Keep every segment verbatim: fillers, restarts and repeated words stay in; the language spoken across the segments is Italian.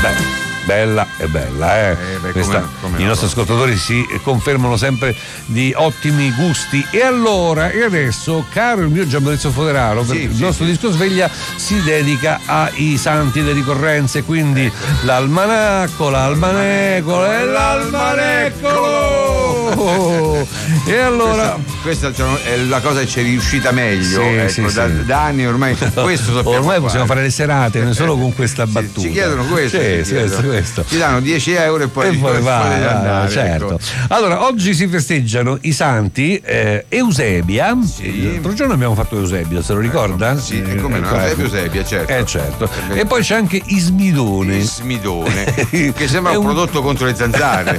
Beh, bella e bella, eh. eh beh, Questa, come, come i nostri ascoltatori si confermano sempre di ottimi gusti. E allora, e adesso, caro il mio Gianmaurizio Foderaro, sì, il sì, nostro sì. disco sveglia si dedica ai santi delle ricorrenze, quindi ecco. l'almanacco, l'almanecolo e l'almanecolo. E allora questa, questa è la cosa che ci è riuscita meglio, sì, ecco, sì, da, sì. da anni ormai questo sappiamo ormai possiamo fare. fare le serate non solo con questa battuta. Ci chiedono questo, sì, ci, sì, chiedono. questo. Ci danno dieci euro e poi, e poi va, devi va, andare, certo. Ecco. Allora, oggi si festeggiano i santi eh, Eusebia. Sì. L'altro giorno abbiamo fatto Eusebio, se lo ricorda? Ecco, sì, e come no, Eusebio, Eusebia, certo. Eh, certo. E poi c'è anche Ismidone. Ismidone, che sembra un, un prodotto contro le zanzare.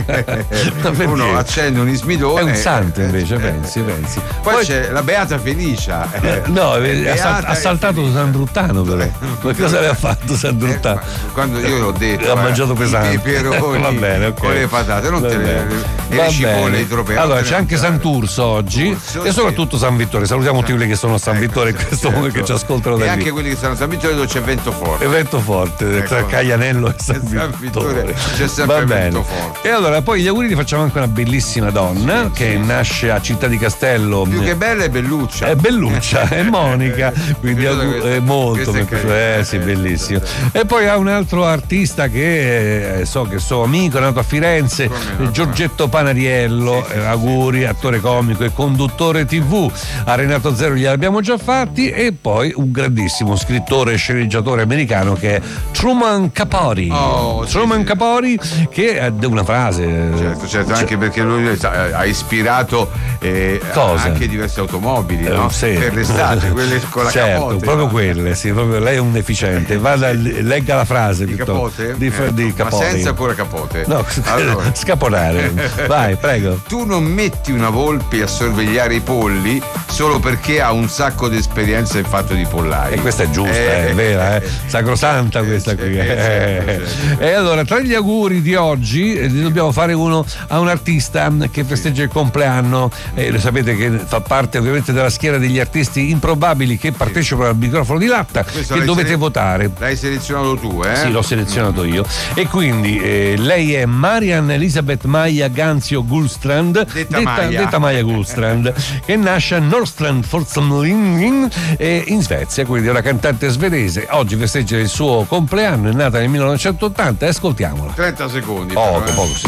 Uno accende un ismidone. È un santo invece, eh, pensi, pensi. Poi, poi c'è la Beata Felicia. Eh, no, ha saltato San Bruttano però. Ma cosa le ha fatto San Bruttano? Eh, quando io l'ho detto, ha mangiato pesante. I peperoni Va bene, okay. con le patate, non Va te le, le, le cipolle idropeo. Allora c'è anche Sant'Urso oggi Urso, e soprattutto San Vittore. Salutiamo tutti quelli che sono a San ecco, Vittore in questo certo. momento che ci ascoltano da e lì. anche quelli che stanno a San Vittore dove c'è vento forte. E vento forte, ecco. Tra Caianello e San, San Vittore. Vittore. C'è sempre Va vento bene. forte. E allora poi gli auguri li facciamo anche a una bellissima donna sì, che sì. nasce a Città di Castello. Più che bella è Belluccia. È Belluccia, è Monica, quindi questa, è molto mi piace, eh sì, bellissimo. E poi ha un altro artista che eh, so che so amico, è nato a Firenze, no, Giorgetto Panariello, sì, sì, eh, auguri, attore comico e conduttore tivù. A Renato Zero glieli abbiamo già fatti. E poi un grandissimo scrittore e sceneggiatore americano che è Truman Capote. Oh, Truman sì, sì. Capote, che ha una frase. Certo, certo, cioè, anche perché lui ha ispirato eh, anche diverse automobili, no? Eh, sì. Per l'estate, quelle con la certo, capote. proprio no? quelle, sì, proprio lei è un deficiente. Vada, legga la frase di Capote? Di, eh, di Capote. Ma senza pure Capote. No, allora. Scaponare. Vai, prego. Tu non metti una volpe a sorvegliare i polli solo perché ha un sacco di esperienza in fatto di pollai. E questa è giusta, eh, è vera, eh. Sacrosanta questa eh, qui. Eh, certo, certo. E allora, tra gli auguri di oggi eh, dobbiamo fare uno a un artista che festeggia il compleanno. Eh, lo sapete che fa parte ovviamente della schiera degli artisti improbabili che partecipano al microfono di Latta, questo che dovete sele- votare. L'hai selezionato tu, eh? Sì, l'ho selezionato io. E quindi eh, lei è Marian Elisabeth Maja Ganzio Gullstrand, detta, detta Maja, detta Maja Gullstrand, che nasce a Norrstrand Forsumlingen in Svezia, quindi è una cantante svedese. Oggi festeggia il suo compleanno, è nata nel millenovecentottanta e ascoltiamola. trenta secondi. Poco, però, eh. poco, sì.